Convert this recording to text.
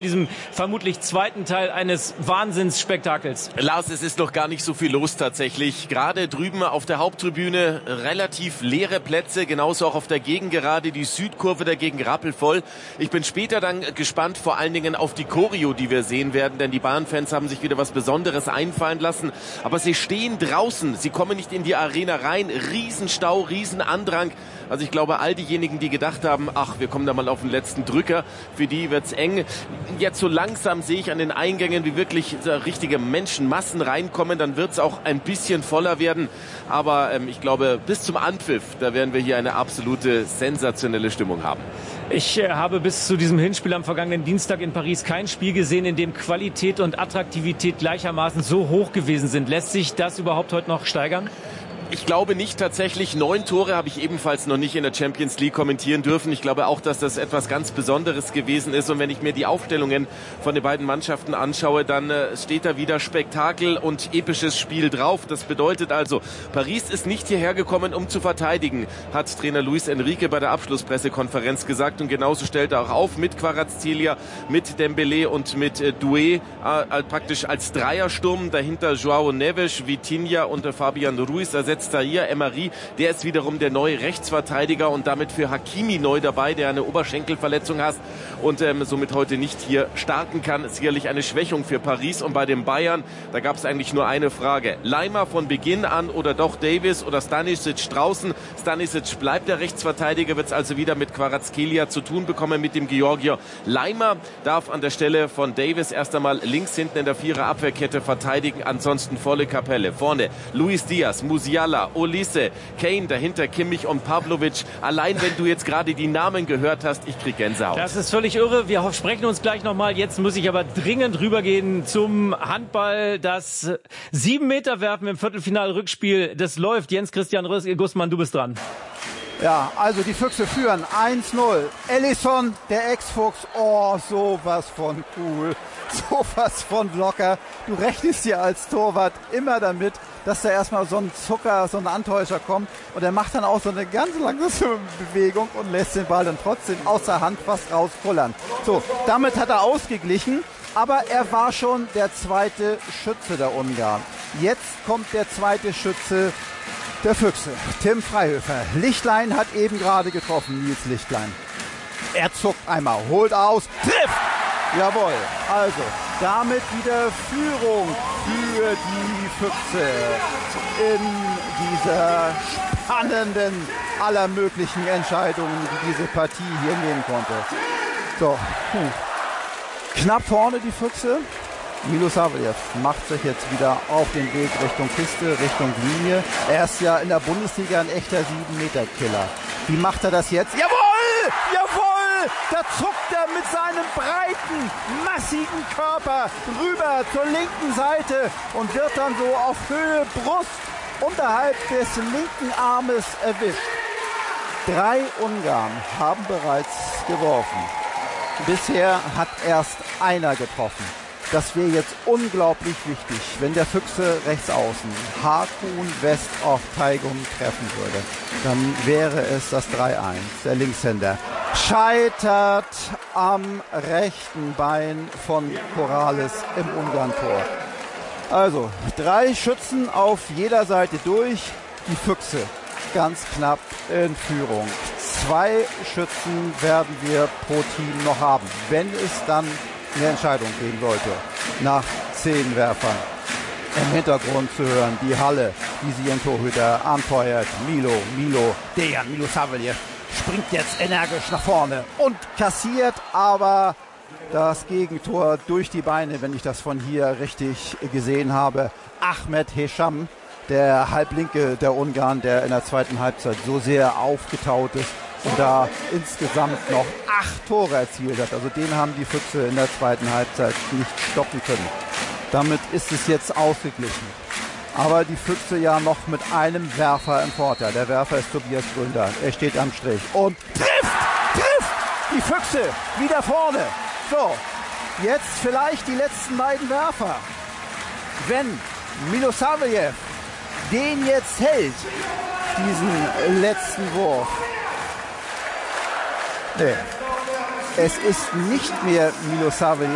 Diesem vermutlich zweiten Teil eines Wahnsinnsspektakels. Lars, es ist noch gar nicht so viel los tatsächlich. Gerade drüben auf der Haupttribüne relativ leere Plätze, genauso auch auf der Gegengerade, die Südkurve dagegen rappelvoll. Ich bin später dann gespannt, vor allen Dingen auf die Choreo, die wir sehen werden, denn die Bayern-Fans haben sich wieder was Besonderes einfallen lassen. Aber sie stehen draußen, sie kommen nicht in die Arena rein. Riesenstau, Riesenandrang. Also ich glaube, all diejenigen, die gedacht haben, ach, wir kommen da mal auf den letzten Drücker, für die wird's eng. Jetzt so langsam sehe ich an den Eingängen, wie wirklich richtige Menschenmassen reinkommen. Dann wird's auch ein bisschen voller werden. Aber ich glaube, bis zum Anpfiff, da werden wir hier eine absolute sensationelle Stimmung haben. Ich habe bis zu diesem Hinspiel am vergangenen Dienstag in Paris kein Spiel gesehen, in dem Qualität und Attraktivität gleichermaßen so hoch gewesen sind. Lässt sich das überhaupt heute noch steigern? Ich glaube nicht tatsächlich. 9 Tore habe ich ebenfalls noch nicht in der Champions League kommentieren dürfen. Ich glaube auch, dass das etwas ganz Besonderes gewesen ist. Und wenn ich mir die Aufstellungen von den beiden Mannschaften anschaue, dann steht da wieder Spektakel und episches Spiel drauf. Das bedeutet also, Paris ist nicht hierher gekommen, um zu verteidigen, hat Trainer Luis Enrique bei der Abschlusspressekonferenz gesagt. Und genauso stellt er auch auf mit Kvaratskhelia, mit Dembélé und mit Doué, praktisch als Dreiersturm. Dahinter João Neves, Vitinha und Fabian Ruiz ersetzt Tahir Emery, der ist wiederum der neue Rechtsverteidiger und damit für Hakimi neu dabei, der eine Oberschenkelverletzung hat und somit heute nicht hier starten kann. Sicherlich eine Schwächung für Paris. Und bei den Bayern, da gab es eigentlich nur eine Frage. Leimer von Beginn an oder doch Davis oder Stanisic draußen? Stanisic bleibt der Rechtsverteidiger, wird es also wieder mit Kvaratskhelia zu tun bekommen, mit dem Georgier. Leimer darf an der Stelle von Davis erst einmal links hinten in der Vierer-Abwehrkette verteidigen, ansonsten volle Kapelle. Vorne Luis Diaz, Musiala, Olise, Kane, dahinter Kimmich und Pavlovic. Allein wenn du jetzt gerade die Namen gehört hast, ich krieg Gänsehaut. Das ist völlig irre. Wir sprechen uns gleich nochmal. Jetzt muss ich aber dringend rübergehen zum Handball. Das 7-Meter-Werfen im Viertelfinal-Rückspiel, das läuft. Jens Christian Gussmann, du bist dran. Ja, also die Füchse führen 1-0. Ellison, der Ex-Fuchs, oh, sowas von cool, sowas von locker. Du rechnest dir als Torwart immer damit, dass da erstmal so ein Zucker, so ein Antäuscher kommt und er macht dann auch so eine ganz langsame Bewegung und lässt den Ball dann trotzdem aus der Hand fast rauskullern. So, damit hat er ausgeglichen, aber er war schon der zweite Schütze der Ungarn. Jetzt kommt der zweite Schütze der Füchse, Tim Freihöfer. Lichtlein hat eben gerade getroffen, Nils Lichtlein. Er zuckt einmal, holt aus, trifft! Jawohl, also damit wieder Führung für die Füchse in dieser spannenden aller möglichen Entscheidungen, die diese Partie hier nehmen konnte. So, knapp vorne die Füchse. Milosavljev macht sich jetzt wieder auf den Weg Richtung Kiste, Richtung Linie. Er ist ja in der Bundesliga ein echter 7-Meter-Killer. Wie macht er das jetzt? Jawohl! Jawohl! Da zuckt er mit seinem breiten, massigen Körper rüber zur linken Seite und wird dann so auf Höhe Brust unterhalb des linken Armes erwischt. 3 Ungarn haben bereits geworfen. Bisher hat erst einer getroffen. Das wäre jetzt unglaublich wichtig, wenn der Füchse rechts außen Hakun West auf Taigun treffen würde. Dann wäre es das 3-1. Der Linkshänder scheitert am rechten Bein von Corrales im Ungarn-Tor. Also 3 Schützen auf jeder Seite durch. Die Füchse ganz knapp in Führung. 2 Schützen werden wir pro Team noch haben, wenn es dann eine Entscheidung geben sollte. Nach 10 Werfern. Im Hintergrund zu hören die Halle, wie sie ihren Torhüter anfeuert. Dejan Milosavljev springt jetzt energisch nach vorne und kassiert aber das Gegentor durch die Beine, wenn ich das von hier richtig gesehen habe. Ahmed Hesham, der Halblinke der Ungarn, der in der zweiten Halbzeit so sehr aufgetaut ist und da insgesamt noch 8 Tore erzielt hat. Also den haben die Füchse in der zweiten Halbzeit nicht stoppen können. Damit ist es jetzt ausgeglichen. Aber die Füchse ja noch mit einem Werfer im Vorteil. Der Werfer ist Tobias Gründer. Er steht am Strich und trifft! Die Füchse wieder vorne. So, jetzt vielleicht die letzten beiden Werfer. Wenn Milosavljev den jetzt hält, diesen letzten Wurf. Nee, es ist nicht mehr Milosavljev.